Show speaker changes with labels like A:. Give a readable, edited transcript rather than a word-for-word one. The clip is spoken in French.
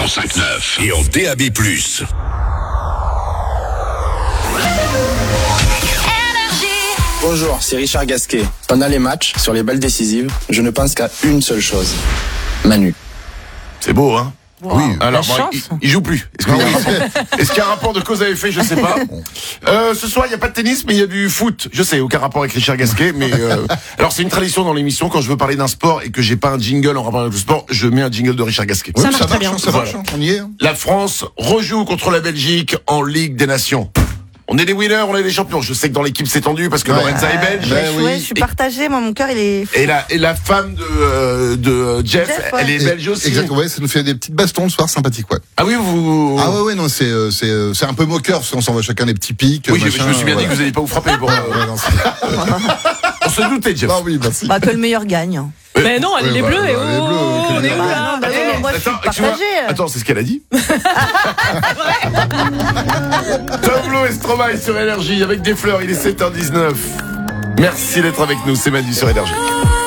A: 105.9 et en DAB+.
B: Bonjour, c'est Richard Gasquet. Pendant les matchs, sur les balles décisives, je ne pense qu'à une seule chose. Manu.
C: C'est beau, hein?
D: Wow.
C: Oui. Alors,
D: La
C: il joue plus. Est-ce qu'il y a un rapport de cause à effet? Je sais pas. Ce soir, il n'y a pas de tennis, mais il y a du foot. Je sais, aucun rapport avec Richard Gasquet, mais alors c'est une tradition dans l'émission. Quand je veux parler d'un sport et que j'ai pas un jingle en rapport avec le sport, je mets un jingle de Richard Gasquet.
D: Ça marche très bien.
E: Ça marche, on y est.
C: La France rejoue contre la Belgique en Ligue des Nations. On est des winners, on est des champions. Je sais que dans l'équipe c'est tendu parce que Lorenza est belge.
D: Ouais, je suis partagée, moi mon cœur il est...
C: Et la femme de Jeff,
D: ouais.
C: elle est belge aussi.
E: Exactement, ouais, ça nous fait des petites bastons le soir sympathiques, ouais.
C: Ah oui, vous...
E: Ah ouais, non, c'est un peu moqueur, parce qu'on s'envoie chacun des petits pics.
C: Oui,
E: machin,
C: je me suis bien dit que vous n'alliez pas vous frapper. Bon,
E: ouais, non,
C: on se doutait, Jeff.
E: non, oui, merci.
D: Bah que le meilleur gagne.
F: Mais non, elle est bleue et
E: les bleus,
F: on est
E: que-
F: où là
D: Bah non, bah oui, mais moi je suis
C: Attends, tu vois-
D: partagée.
C: Attends, c'est ce qu'elle a dit. Tableau et Stromae sur Énergie avec des fleurs, il est 7h19. Merci d'être avec nous, c'est Manu sur Énergie.